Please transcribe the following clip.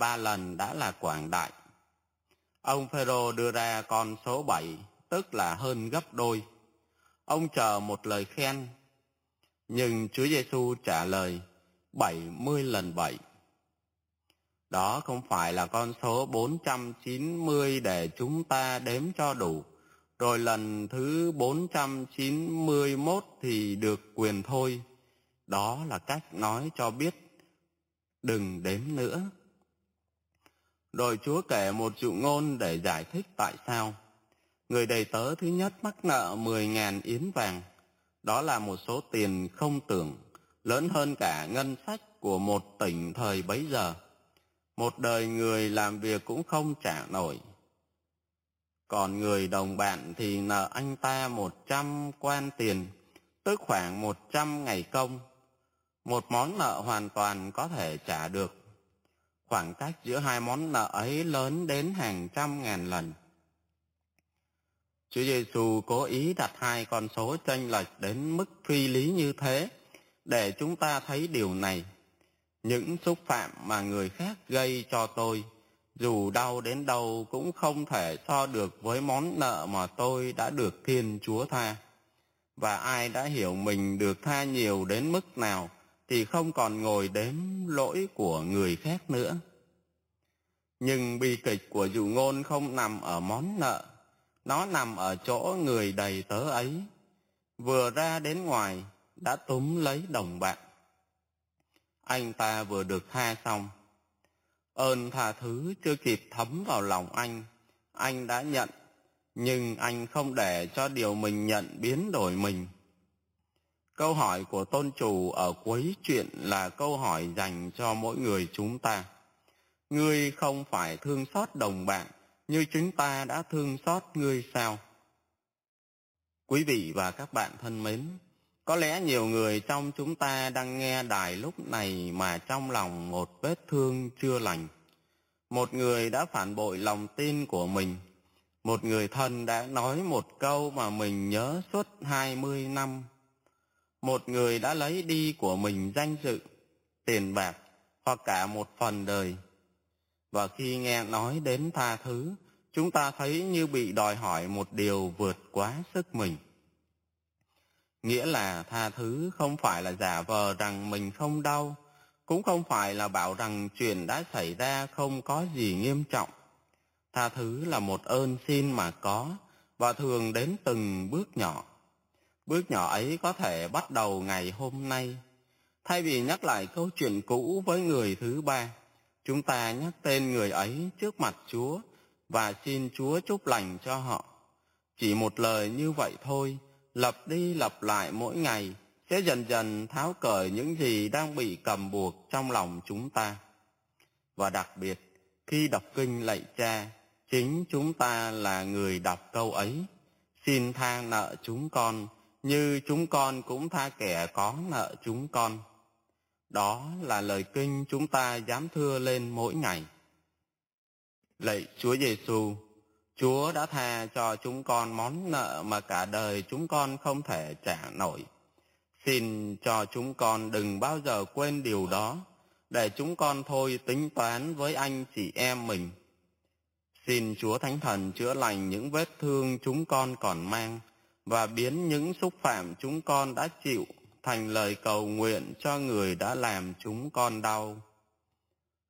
3 lần đã là quảng đại. Ông Phêrô đưa ra con số 7, tức là hơn gấp đôi. Ông chờ một lời khen, nhưng Chúa Giêsu trả lời 70 lần 7. Đó không phải là con số 490 để chúng ta đếm cho đủ, rồi lần thứ 491 thì được quyền thôi. Đó là cách nói cho biết đừng đếm nữa. Rồi Chúa kể một dụ ngôn để giải thích tại sao. Người đầy tớ thứ nhất mắc nợ 10.000 yến vàng. Đó là một số tiền không tưởng, lớn hơn cả ngân sách của một tỉnh thời bấy giờ. Một đời người làm việc cũng không trả nổi. Còn người đồng bạn thì nợ anh ta 100 quan tiền, tức khoảng 100 ngày công. Một món nợ hoàn toàn có thể trả được. Khoảng cách giữa hai món nợ ấy lớn đến hàng trăm ngàn lần. Chúa Giêsu cố ý đặt hai con số chênh lệch đến mức phi lý như thế để chúng ta thấy điều này. Những xúc phạm mà người khác gây cho tôi, dù đau đến đâu cũng không thể so được với món nợ mà tôi đã được Thiên Chúa tha. Và ai đã hiểu mình được tha nhiều đến mức nào thì không còn ngồi đếm lỗi của người khác nữa. Nhưng bi kịch của dụ ngôn không nằm ở món nợ, nó nằm ở chỗ người đầy tớ ấy vừa ra đến ngoài đã túm lấy đồng bạn. Anh ta vừa được tha xong, ơn tha thứ chưa kịp thấm vào lòng anh đã nhận, nhưng anh không để cho điều mình nhận biến đổi mình. Câu hỏi của tôn chủ ở cuối chuyện là câu hỏi dành cho mỗi người chúng ta. Ngươi không phải thương xót đồng bạn như chúng ta đã thương xót ngươi sao? Quý vị và các bạn thân mến, có lẽ nhiều người trong chúng ta đang nghe đài lúc này mà trong lòng một vết thương chưa lành. Một người đã phản bội lòng tin của mình. Một người thân đã nói một câu mà mình nhớ suốt 20 năm. Một người đã lấy đi của mình danh dự, tiền bạc hoặc cả một phần đời. Và khi nghe nói đến tha thứ, chúng ta thấy như bị đòi hỏi một điều vượt quá sức mình. Nghĩa là tha thứ không phải là giả vờ rằng mình không đau, cũng không phải là bảo rằng chuyện đã xảy ra không có gì nghiêm trọng. Tha thứ là một ơn xin mà có, và thường đến từng bước nhỏ. Bước nhỏ ấy có thể bắt đầu ngày hôm nay. Thay vì nhắc lại câu chuyện cũ với người thứ ba, chúng ta nhắc tên người ấy trước mặt Chúa và xin Chúa chúc lành cho họ. Chỉ một lời như vậy thôi, lặp đi lặp lại mỗi ngày, sẽ dần dần tháo cởi những gì đang bị cầm buộc trong lòng chúng ta. Và đặc biệt, khi đọc kinh lạy Cha, chính chúng ta là người đọc câu ấy. Xin tha nợ chúng con, như chúng con cũng tha kẻ có nợ chúng con. Đó là lời kinh chúng ta dám thưa lên mỗi ngày. Lạy Chúa Giêsu, Chúa đã tha cho chúng con món nợ mà cả đời chúng con không thể trả nổi. Xin cho chúng con đừng bao giờ quên điều đó, để chúng con thôi tính toán với anh chị em mình. Xin Chúa Thánh Thần chữa lành những vết thương chúng con còn mang, và biến những xúc phạm chúng con đã chịu thành lời cầu nguyện cho người đã làm chúng con đau.